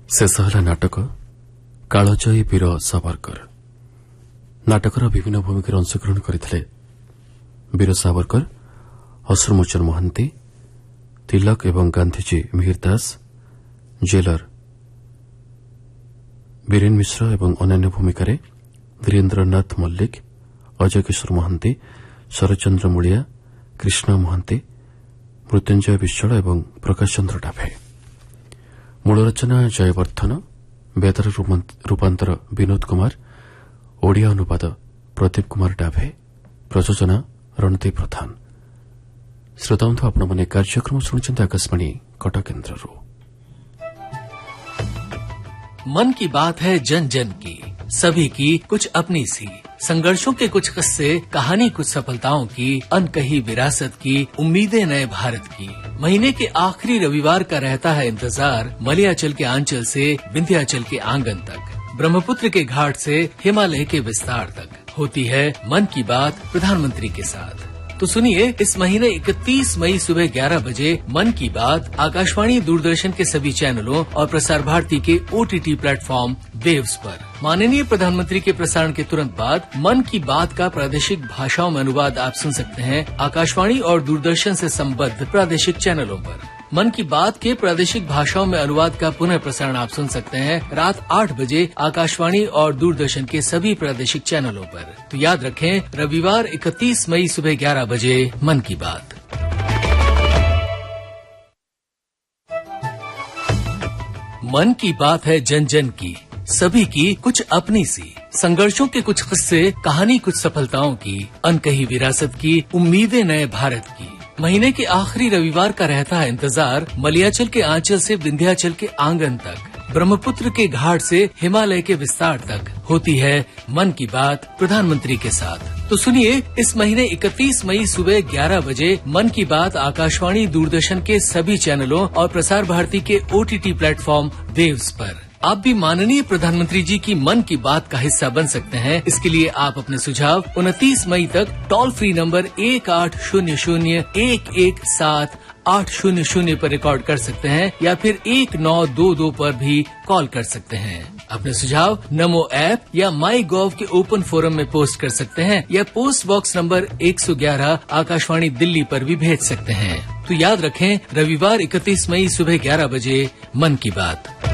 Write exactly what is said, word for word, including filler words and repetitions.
शेष है नाटक कालजयी वीर सावरकर। नाटकर विभिन्न भूमिका अंशग्रहण करते वीर सावरकर, अश्रुमोचन महांती, तिलक एवं गांधीजी मिहिर दास, जेलर बीरेन मिश्र एवं अन्य भूमिका धीरेन्द्रनाथ मल्लिक, अजय किशोर महांती, शरचंद्र मुड़िया, कृष्ण महांती, मृत्युंजय विश्वाल एवं प्रकाश चंद्र डाभे। मूल रचना जयवर्धन, बेदर रूपांतर विनोद कुमार, ओडिया अनुवाद प्रदीप कुमार डाभे, प्रयोजना रणदीप प्रधान। श्रोताबंधु आपण मैंने कार्यक्रम शुणुंट आकाशवाणी कटक केन्द्र। मन की बात है जन जन की, सभी की कुछ अपनी सी, संघर्षों के कुछ किस्से, कहानी कुछ सफलताओं की, अनकही विरासत की, उम्मीदें नए भारत की। महीने के आखिरी रविवार का रहता है इंतजार, मलयाचल के आंचल से विंध्याचल के आंगन तक, ब्रह्मपुत्र के घाट से हिमालय के विस्तार तक होती है मन की बात प्रधानमंत्री के साथ। तो सुनिए, इस महीने इकतीस मई सुबह ग्यारह बजे मन की बात आकाशवाणी दूरदर्शन के सभी चैनलों और प्रसार भारती के ओटीटी प्लेटफॉर्म वेव्स पर। माननीय प्रधानमंत्री के प्रसारण के तुरंत बाद मन की बात का प्रादेशिक भाषाओं में अनुवाद आप सुन सकते हैं आकाशवाणी और दूरदर्शन से संबद्ध प्रादेशिक चैनलों पर। मन की बात के प्रादेशिक भाषाओं में अनुवाद का पुनः प्रसारण आप सुन सकते हैं रात आठ बजे आकाशवाणी और दूरदर्शन के सभी प्रादेशिक चैनलों पर। तो याद रखें, रविवार इकतीस मई सुबह ग्यारह बजे मन की बात। मन की बात है जन जन की, सभी की कुछ अपनी सी, संघर्षों के कुछ किस्से, कहानी कुछ सफलताओं की, अनकही विरासत की, उम्मीदें नए भारत की। महीने के आखिरी रविवार का रहता है इंतजार, मलयाचल के आंचल से विंध्याचल के आंगन तक, ब्रह्मपुत्र के घाट से हिमालय के विस्तार तक होती है मन की बात प्रधानमंत्री के साथ। तो सुनिए, इस महीने इकतीस मई सुबह ग्यारह बजे मन की बात आकाशवाणी दूरदर्शन के सभी चैनलों और प्रसार भारती के ओटीटी प्लेटफॉर्म वेव्स पर। आप भी माननीय प्रधानमंत्री जी की मन की बात का हिस्सा बन सकते हैं। इसके लिए आप अपने सुझाव उनतीस मई तक टोल फ्री नंबर एक आठ शून्य शून्य एक एक सात आठ शून्य शून्य पर रिकॉर्ड कर सकते हैं या फिर एक नौ दो दो पर भी कॉल कर सकते हैं। अपने सुझाव नमो ऐप या माई गॉव के ओपन फोरम में पोस्ट कर सकते हैं या पोस्ट बॉक्स नंबर एक सौ ग्यारह आकाशवाणी दिल्ली पर भी भेज सकते हैं। तो याद रखें, रविवार इकतीस मई सुबह ग्यारह बजे मन की बात।